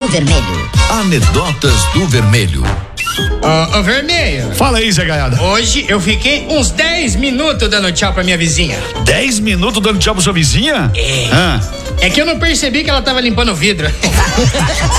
Vermelho. Anedotas do Vermelho. Ô, Vermelho. Fala aí, Zé Gaiada. Hoje eu fiquei uns 10 minutos dando tchau pra minha vizinha. 10 minutos dando tchau pra sua vizinha? É que eu não percebi que ela tava limpando o vidro.